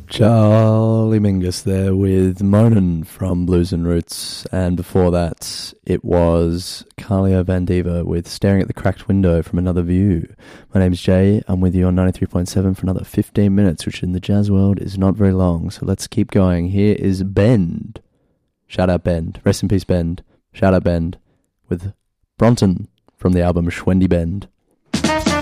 Charlie Mingus there with Monin from Blues and Roots, and before that it was Carlio Van Diva with Staring at the Cracked Window from Another View. My name's Jay, I'm with you on 93.7 for another 15 minutes, which in the jazz world is not very long, so let's keep going. Here is Bend. Shout out Bend. Rest in peace Bend. Shout out Bend with Bronton from the album Schwendy Bend.